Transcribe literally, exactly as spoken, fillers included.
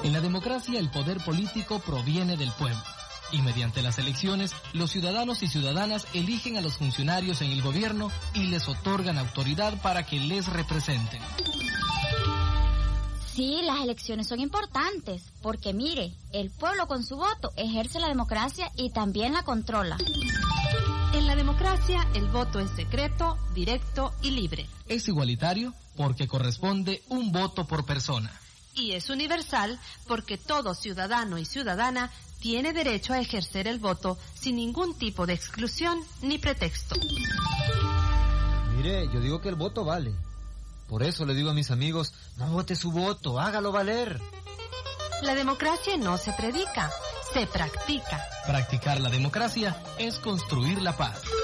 En la democracia, el poder político proviene del pueblo. Y mediante las elecciones, los ciudadanos y ciudadanas eligen a los funcionarios en el gobierno y les otorgan autoridad para que les representen. Sí, las elecciones son importantes, porque mire, el pueblo con su voto ejerce la democracia y también la controla. En la democracia, el voto es secreto, directo y libre. Es igualitario porque corresponde un voto por persona. Y es universal porque todo ciudadano y ciudadana tiene derecho a ejercer el voto sin ningún tipo de exclusión ni pretexto. Mire, yo digo que el voto vale. Por eso le digo a mis amigos, no vote su voto, hágalo valer. La democracia no se predica, se practica. Practicar la democracia es construir la paz.